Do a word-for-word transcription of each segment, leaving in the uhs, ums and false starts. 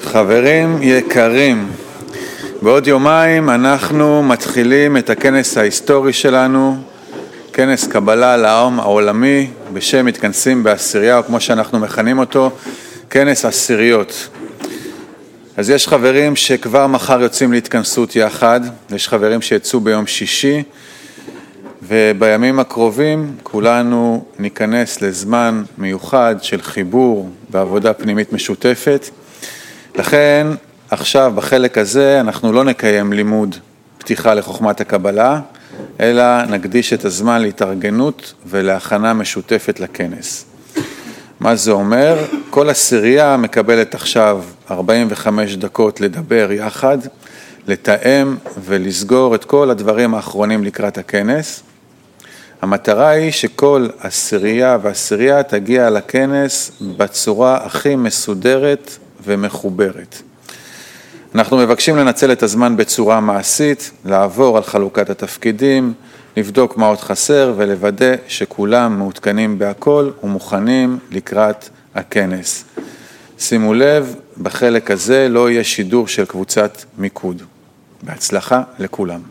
חברים יקרים, בעוד יומיים אנחנו מתחילים את הכנס ההיסטורי שלנו, כנס קבלה לעם העולמי, בשם מתכנסים בעשירייה, או כמו שאנחנו מכנים אותו, כנס עשיריות. אז יש חברים שכבר מחר יוצאים להתכנסות יחד, יש חברים שיצאו ביום שישי, ובימים הקרובים כולנו ניכנס לזמן מיוחד של חיבור בעבודה פנימית משותפת. לכן עכשיו בחלק הזה אנחנו לא נקיים לימוד פתיחה לחוכמת הקבלה, אלא נקדיש את הזמן להתארגנות ולהכנה משותפת לכנס. מה זה אומר? כל עשירייה מקבלת עכשיו ארבעים וחמש דקות לדבר יחד, לתאם ולסגור את כל הדברים האחרונים לקראת הכנס. המטרה היא שכל עשירייה ועשירייה תגיע לכנס בצורה הכי מסודרת ומחוברת. אנחנו מבקשים לנצל את הזמן בצורה מעשית, לעבור על חלוקת התפקידים, לבדוק מה עוד חסר ולוודא שכולם מעודכנים בהכל ומוכנים לקראת הכנס. שימו לב, בחלק הזה לא יהיה שידור של קבוצת מיקוד. בהצלחה לכולם.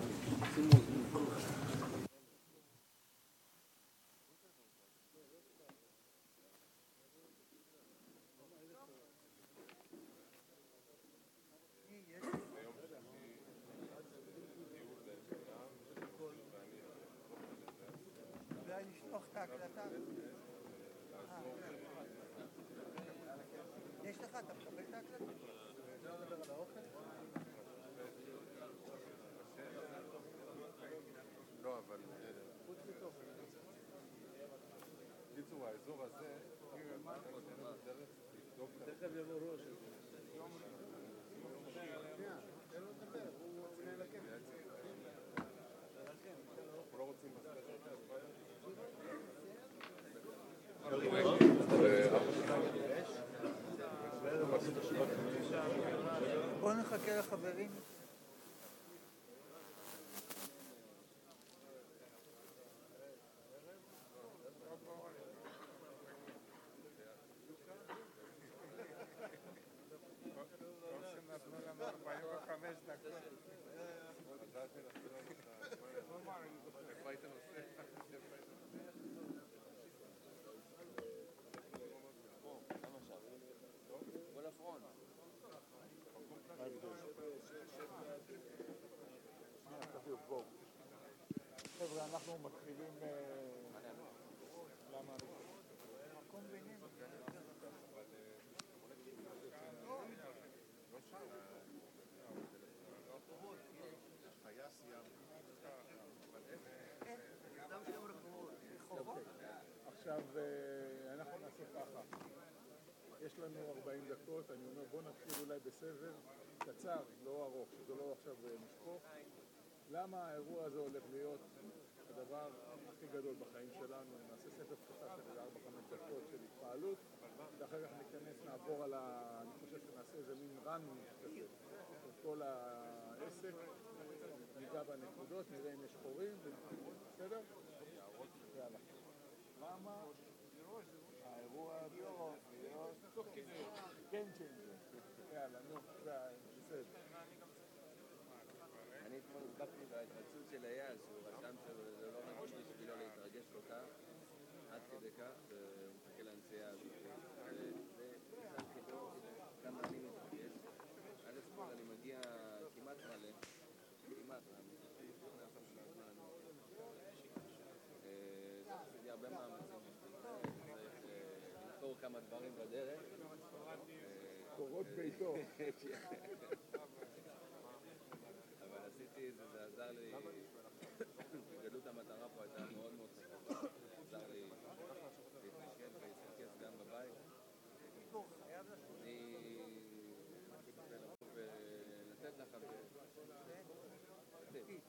בואו נחכה לחברים. חבר'ה, אנחנו מתחילים למה מקום בינינו עכשיו אנחנו נעשה ככה, יש לנו ארבעים דקות, אני אומר בוא נתחיל אולי בסבב קצר, לא ארוך, שזה לא עכשיו נשפוך. למה האירוע הזה הולך להיות הדבר הכי גדול בחיים שלנו? נעשה ספר קצר של ארבע חמש דקות של התפעלות, ואחר כך ניכנס, נעבור על ה... אני חושב שנעשה איזה מין רן כזה, את כל העסק, ניגע בנקודות, נראה אם יש חורים, בסדר? יאללה. למה האירוע הזה תוך כדי כן צ'יינג'ר? יאללה, נו, בסדר. אני אתמול הסבקתי בהתרצות של אייל, שהוא רשם שזה לא רגיש בשבילו להתרגש כל כך, עד כדי כך, הוא מחכה לנסיעה הזאת. והצלחתי פה כמה אני מתרגש. עד אתמול אני מגיע כמעט מלא, כמעט מלא. עשיתי הרבה מאמצים, צריך לפתור כמה דברים בדרך. קורות ביתו. אבל עשיתי את זה, זה עזר לי, גדלות המטרה פה הייתה מאוד מאוד חשובה, עזר לי להתנקד ולהתרכז גם בבית. אני רוצה לבוא ולתת לך לתת.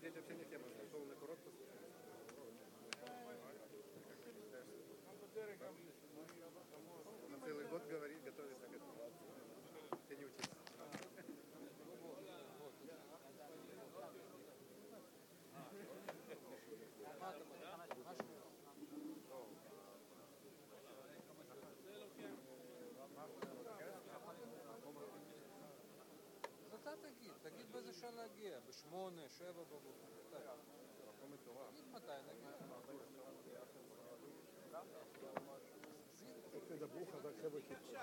Здесь вообще не тема, шел на короткую. На целый год говорит, готовится к этому. Ты не учишься. תגיד, תגיד באיזה שעה להגיע, בשמונה, שבע בבוקר. תגיד מתי נגיע. תדברו חזק חבר'ה.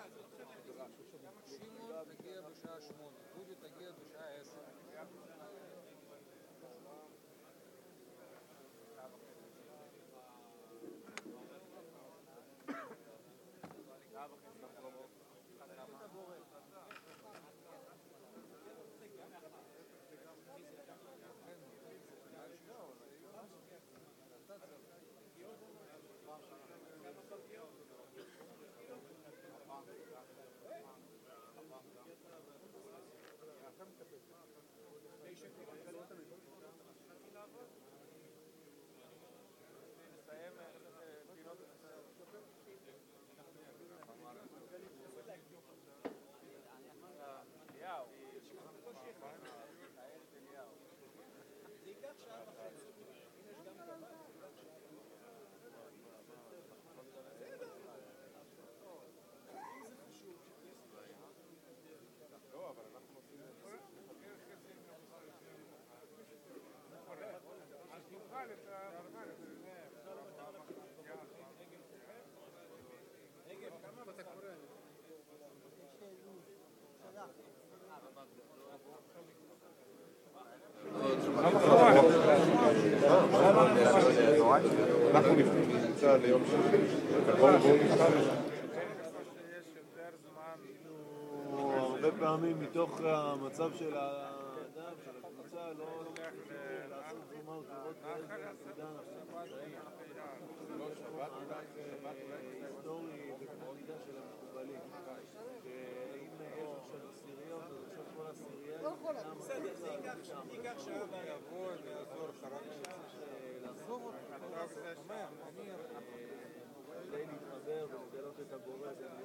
שמעון תגיע בשעה שמונה, דודי תגיע בשעה עשר. אנחנו נמצא ליום שני. בואו נבחר. הרבה פעמים מתוך המצב של האדם, של הקבוצה, לא מצליחים לעשות זומות לראות באיזה נקודה אנחנו נמצאים. זה לא מהלך היסטורי בקנה מידה של המקובלים. שאם יש עכשיו עשיריות, אז עכשיו כל עשירייה בסדר, זה ייקח שעה ויבוא ויעזור חרק שצריך לעזור אותו. כדי להתחבר ולגלות את הבורא.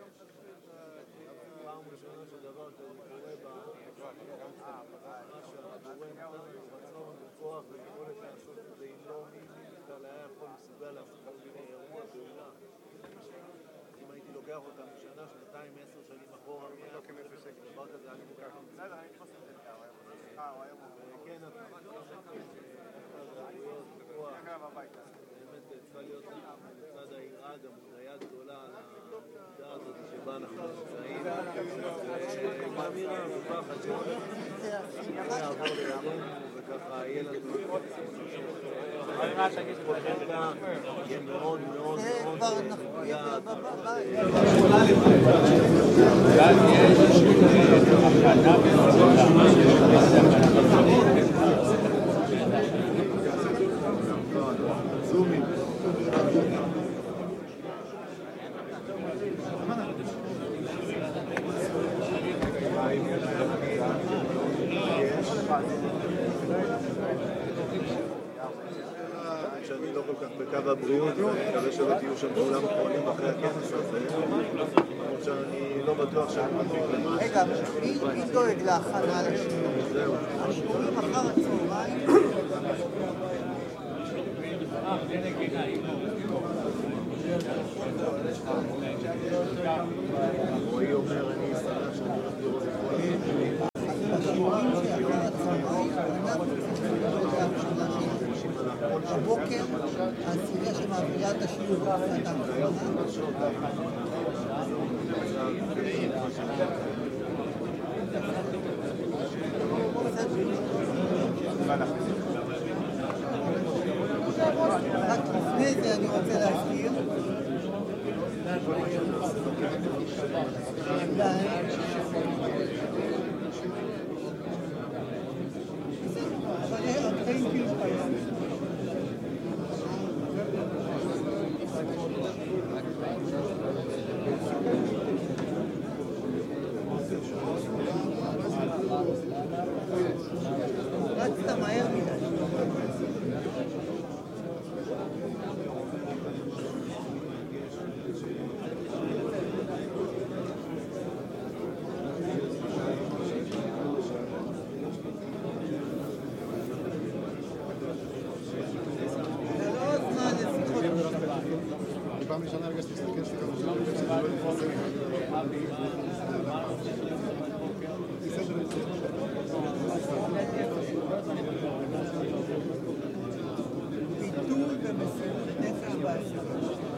פעם ראשונה שדבר כזה קורה במה שהבורא נתן לנו רצון וכוח ויכולת לעשות את זה, אם לא מי בכלל היה יכול מסוגל לעשות אירוע פעולה. אם הייתי לוקח אותם שנה, שנתיים, עשר שנים אחורה, מי היה יכול לעשות דבר כזה, אני מוכר. בסדר, אני חושב את זה, הוא היה מוכר. כן, אתה באמת צריכה להיות לצד היראה גם הודיה גדולה על העובדה הזאת שבה אנחנו נמצאים ומאמירה ופחד שזה יעבור לידינו וככה יהיה לנו יהיה מאוד מאוד מאוד מדויק זומים שאני לא כל כך בקו הבריאות ואני מקווה שלא תהיו שם כולם פועלים אחרי הכנס הזה למרות שאני לא בטוח שאני מדביק למשהו. רגע, מי דואג להכנה לשיעור? זהו. השיעורים אחר הצהריים רועי אומר אני אשמח שאני הולך לראות את כל השיעורים השיעורים שאחר הצהריים אנחנו צריכים לדאוג להכנה בבוקר העשירייה שמעבירה את השיעור בהפסקה רק לפני זה אני רוצה להזכיר רצת מהר מדי ביטול ומסירות נפש בעשייה.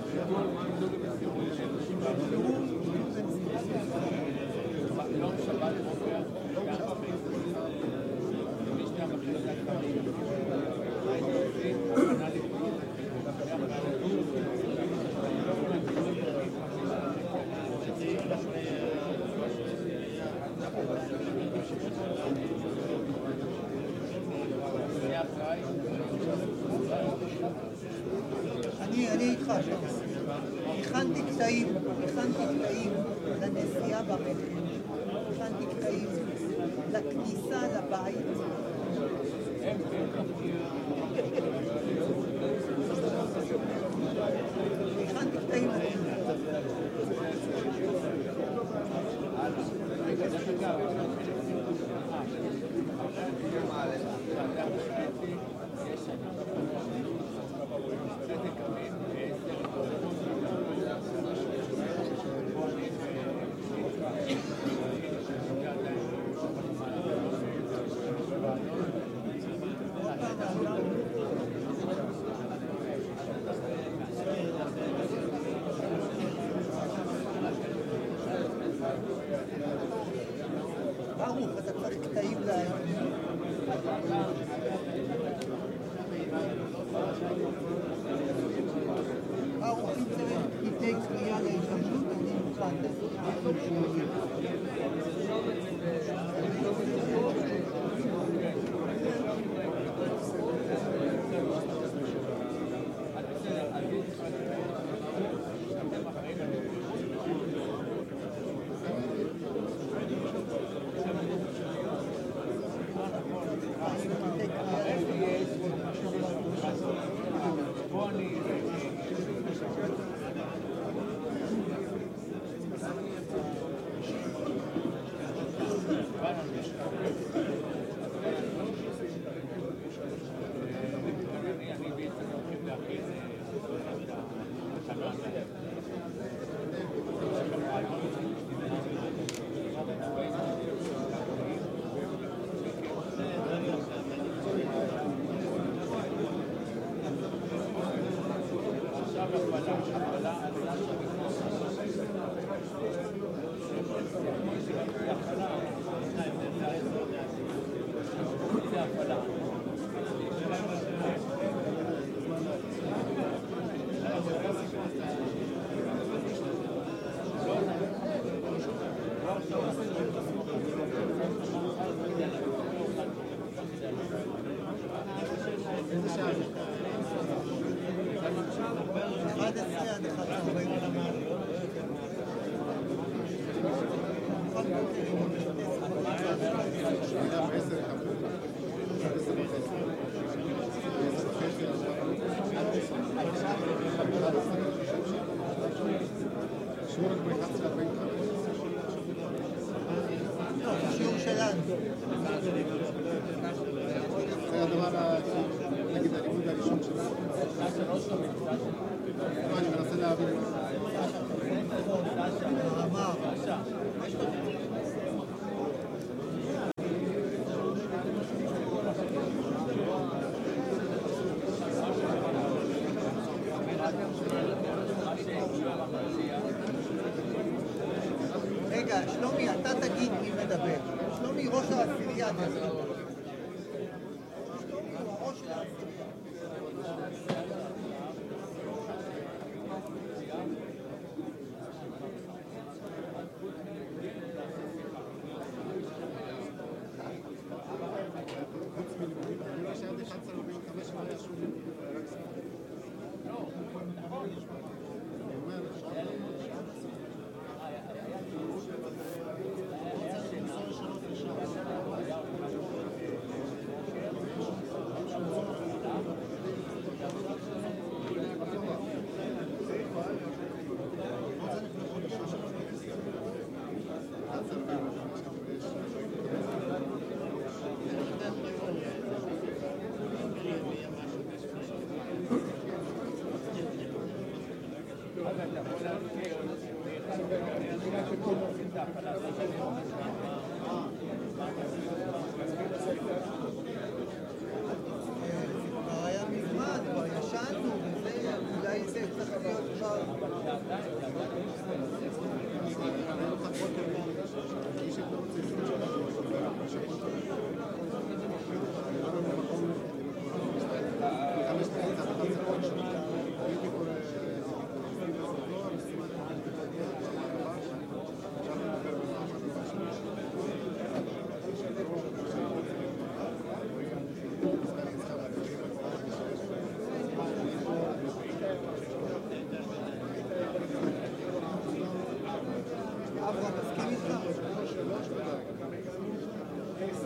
אני, אני איתך שם. הכנתי קטעים, הכנתי קטעים לנסיעה ברכב, הכנתי קטעים לכניסה לבית. הכנתי קטעים ברוך, אתה צריך קטעים להם. ברוך, אם צריך קטעי קריאה להשתמשות, אני מוכן. שיעור שלנו. זה הדבר, נגיד, הלימוד הראשון שלנו. אני מנסה להבין. אמר. רגע, שלומי, אתה תגיד מי מדבר. שלומי, ראש העשירייה. שלומי הוא הראש של העשירייה.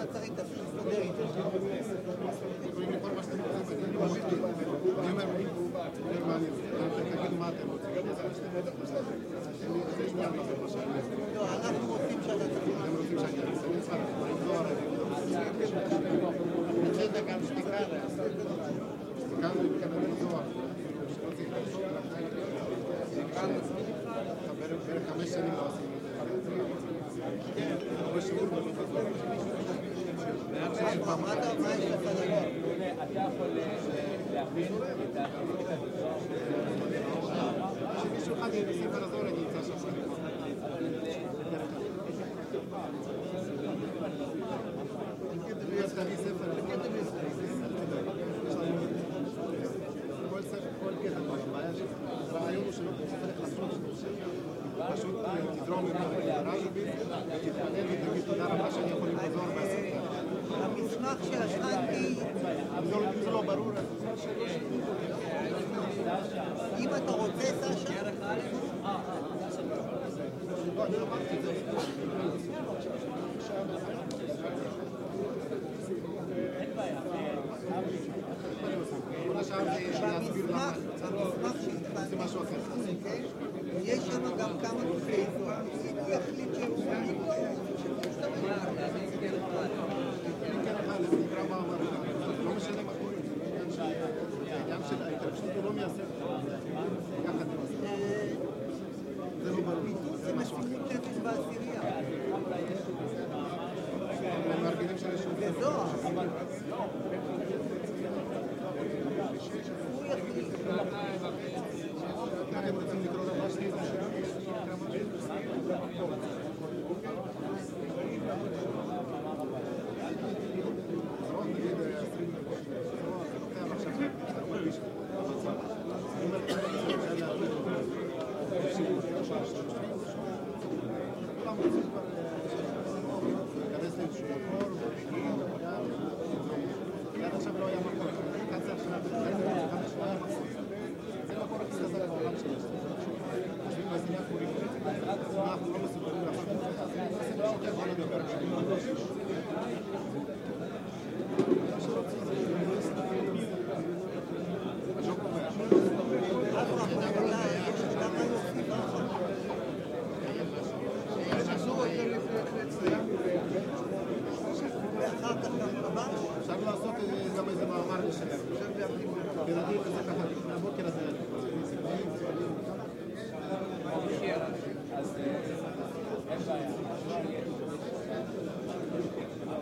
צריך להסתדר איתו. קוראים לי כל מה שאתם רוצים, אני אומר, אני אומר מה אני רוצה, תגידו מה אתם רוצים. זה עניין לא במה שאני אומר. לא, אנחנו רוצים שאתה תגיד. אתם רוצים שאני אעשה, אני אצלח, אני לא הרי. בצדק גם שתיקה, שתיקה זה כנראה זוהר. שלא צריך לחשוב ולחשוב. בערך חמש שנים לא עשינו את זה. הרבה שיעור בלוחות. מה אתה, מה יש לך להגיד? אתה יכול להבין את ה... שמישהו אחד בספר הזוהר אני אמצא שם. יש לי ספר, כל ספר, כל קטע, הבעיה שהרעיון הוא שלא צריך לחשוב, פשוט תזרום עם הרשב"י, תתפלל ותגיד תודה רבה שאני יכול לעזור בספר. המסמך שהכנתי, זה לא ברור. אם אתה רוצה, סשה, לא, אני אמרתי את זה.